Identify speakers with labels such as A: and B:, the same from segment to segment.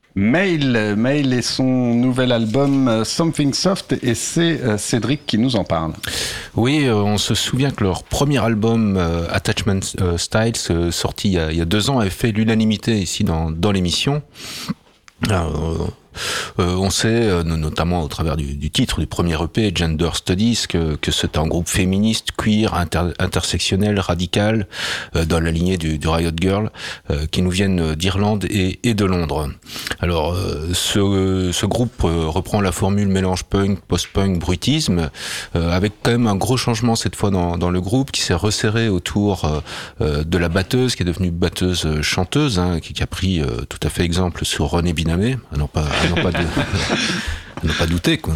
A: Mail et son nouvel album Something Soft, et c'est Cédric qui nous en parle.
B: Oui, on se souvient que leur premier album Attachment Styles, sorti il y a 2 ans, avait fait l'unanimité ici dans l'émission. On sait, notamment au travers du titre du premier EP, Gender Studies, que c'est un groupe féministe, queer, intersectionnel, radical, dans la lignée du Riot Girl, qui nous viennent d'Irlande et de Londres. Alors, ce groupe reprend la formule mélange punk, post-punk, bruitisme, avec quand même un gros changement cette fois dans le groupe, qui s'est resserré autour de la batteuse, qui est devenue batteuse chanteuse, qui a pris tout à fait exemple sur René Binamé, à n'en pas douter, quoi.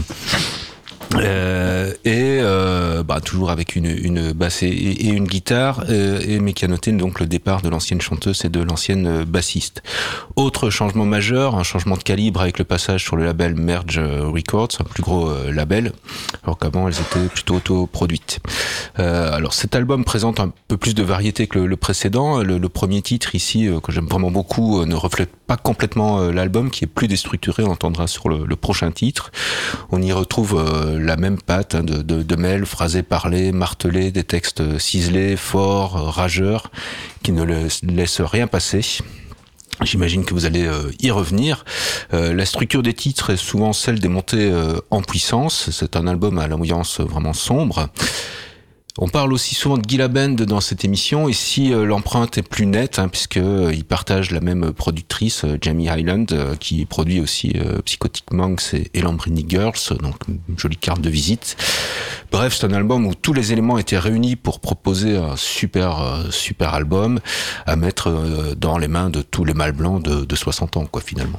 B: Toujours avec une basse et une guitare, mais qui a noté donc le départ de l'ancienne chanteuse et de l'ancienne bassiste. Autre changement majeur, un changement de calibre avec le passage sur le label Merge Records, un plus gros label, alors qu'avant elles étaient plutôt autoproduites. Alors cet album présente un peu plus de variété que le précédent. Le premier titre ici, que j'aime vraiment beaucoup, ne reflète pas complètement l'album, qui est plus déstructuré, on entendra sur le prochain titre. On y retrouve la même patte de mail, phrasé, parlé, martelé, des textes ciselés, forts, rageurs, qui ne laissent rien passer. J'imagine que vous allez y revenir. La structure des titres est souvent celle des montées en puissance. C'est un album à l'ambiance vraiment sombre. On parle aussi souvent de Gila Band dans cette émission, ici l'empreinte est plus nette, puisqu'ils partagent la même productrice, Jamie Hyland, qui produit aussi Psychotic Monks et Lambrini Girls, donc une jolie carte de visite. Bref, c'est un album où tous les éléments étaient réunis pour proposer un super album à mettre dans les mains de tous les mâles blancs de 60 ans, quoi, finalement.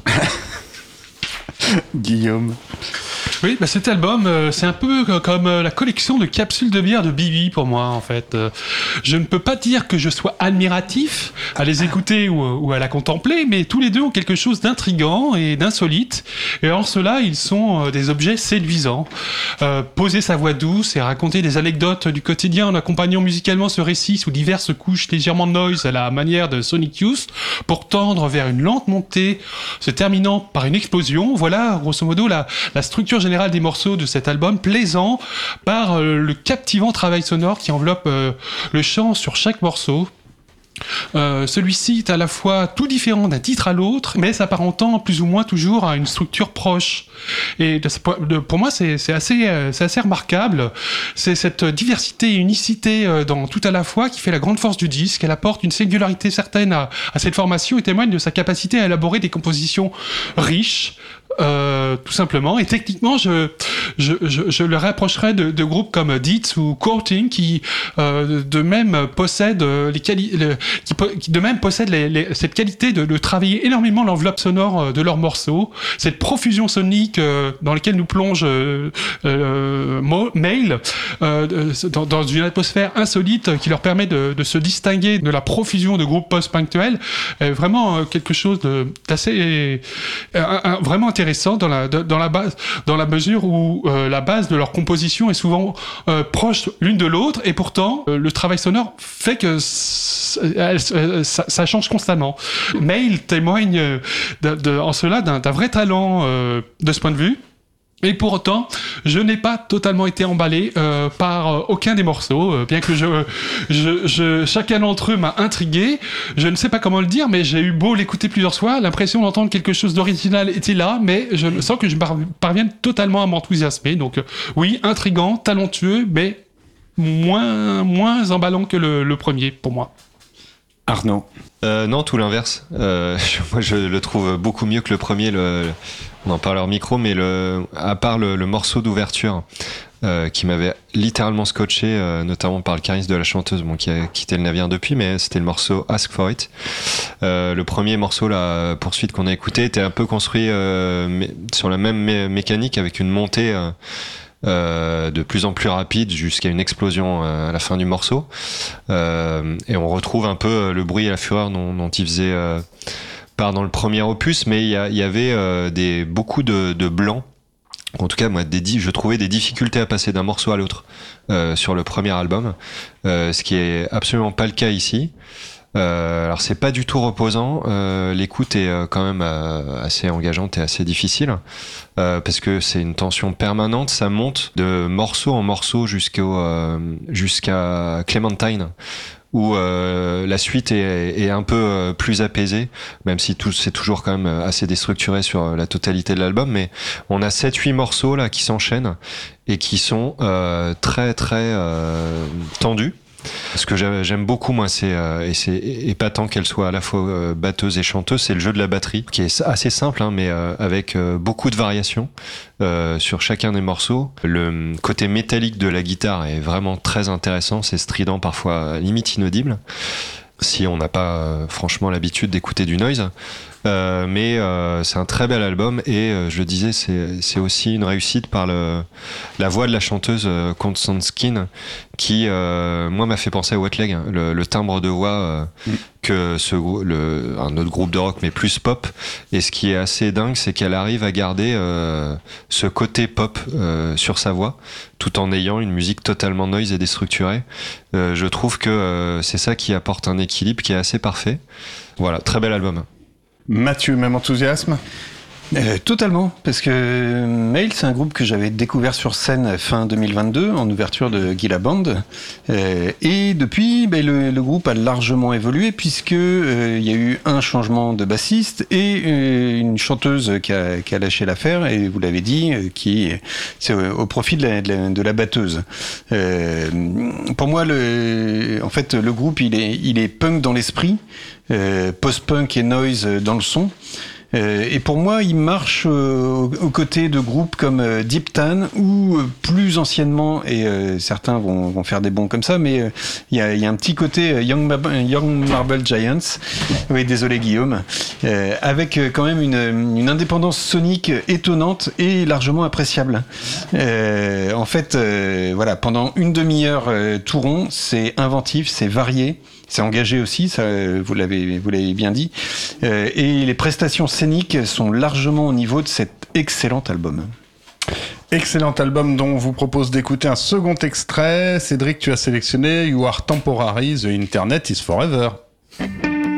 A: Guillaume.
C: Oui, cet album, c'est un peu comme la collection de capsules de bière de Bibi pour moi, en fait. Je ne peux pas dire que je sois admiratif à les écouter ou à la contempler, mais tous les deux ont quelque chose d'intriguant et d'insolite. Et en cela, ils sont des objets séduisants. Poser sa voix douce et raconter des anecdotes du quotidien en accompagnant musicalement ce récit sous diverses couches légèrement de noise à la manière de Sonic Youth, pour tendre vers une lente montée, se terminant par une explosion. Voilà, grosso modo, la structure générale des morceaux de cet album, plaisant par le captivant travail sonore qui enveloppe le chant sur chaque morceau. Celui-ci est à la fois tout différent d'un titre à l'autre, mais s'apparentant plus ou moins toujours à une structure proche. Et pour moi, c'est assez remarquable. C'est cette diversité et unicité dans tout à la fois qui fait la grande force du disque. Elle apporte une singularité certaine à cette formation et témoigne de sa capacité à élaborer des compositions riches, tout simplement. Et techniquement, je le rapprocherais de groupes comme Dietz ou Courting qui de même possèdent cette qualité de travailler énormément l'enveloppe sonore de leurs morceaux, cette profusion sonique dans laquelle nous plonge Mail, dans une atmosphère insolite qui leur permet de se distinguer de la profusion de groupes post-punctuels, est vraiment quelque chose d'assez vraiment intéressant dans la mesure où la base de leur composition est souvent proche l'une de l'autre, et pourtant le travail sonore fait que ça change constamment. Mail témoigne en cela d'un vrai talent de ce point de vue. Et pour autant, je n'ai pas totalement été emballé par aucun des morceaux, bien que chacun d'entre eux m'a intrigué. Je ne sais pas comment le dire, mais j'ai eu beau l'écouter plusieurs fois, l'impression d'entendre quelque chose d'original était là, mais je sens que je parviens totalement à m'enthousiasmer. Donc oui, intriguant, talentueux, mais moins emballant que le premier pour moi.
A: Arnaud.
D: Non, tout l'inverse. Moi, je le trouve beaucoup mieux que le premier. On en parle hors micro, mais à part le morceau d'ouverture qui m'avait littéralement scotché, notamment par le charisme de la chanteuse, qui a quitté le navire depuis, mais c'était le morceau Ask For It. Le premier morceau, la poursuite qu'on a écouté, était un peu construit sur la même mécanique, avec une montée de plus en plus rapide jusqu'à une explosion à la fin du morceau, et on retrouve un peu le bruit et la fureur dont il faisait part dans le premier opus, mais il y avait beaucoup de blancs. En tout cas, moi, je trouvais des difficultés à passer d'un morceau à l'autre sur le premier album, ce qui est absolument pas le cas ici. Alors c'est pas du tout reposant, l'écoute est quand même assez engageante et assez difficile, parce que c'est une tension permanente, ça monte de morceau en morceau jusqu'à Clementine, où la suite est un peu plus apaisée, même si c'est toujours quand même assez déstructuré sur la totalité de l'album, mais on a 7-8 morceaux là qui s'enchaînent et qui sont très très tendus. Ce que j'aime beaucoup, moi, et c'est épatant qu'elle soit à la fois batteuse et chanteuse, c'est le jeu de la batterie, qui est assez simple, hein, mais avec beaucoup de variations sur chacun des morceaux. Le côté métallique de la guitare est vraiment très intéressant, c'est strident, parfois limite inaudible, si on n'a pas franchement l'habitude d'écouter du noise. Mais c'est un très bel album et je le disais, c'est aussi une réussite par la voix de la chanteuse Constance Keane qui moi m'a fait penser à Wet Leg, hein, le timbre de voix que un autre groupe de rock mais plus pop, et ce qui est assez dingue, c'est qu'elle arrive à garder ce côté pop sur sa voix tout en ayant une musique totalement noise et déstructurée. Je trouve que c'est ça qui apporte un équilibre qui est assez parfait. Voilà, très bel album.
A: Mathieu, même enthousiasme?
E: Totalement, parce que Mail, c'est un groupe que j'avais découvert sur scène fin 2022 en ouverture de Gila Band, et depuis le groupe a largement évolué puisque il y a eu un changement de bassiste et une chanteuse qui a lâché l'affaire, et vous l'avez dit, c'est au profit de la batteuse. Pour moi, en fait, le groupe il est punk dans l'esprit, post-punk et noise dans le son. Et pour moi, il marche aux côtés de groupes comme Deep Tan ou plus anciennement, et certains vont faire des bons comme ça, mais il y a un petit côté Young Marble Giants. Oui, désolé Guillaume, avec quand même une indépendance sonique étonnante et largement appréciable. En fait, voilà, pendant une demi-heure tout rond, c'est inventif, c'est varié. C'est engagé aussi, ça, vous l'avez bien dit. Et les prestations scéniques sont largement au niveau de cet excellent album.
A: Excellent album dont on vous propose d'écouter un second extrait. Cédric, tu as sélectionné You Are Temporary, The Internet is Forever.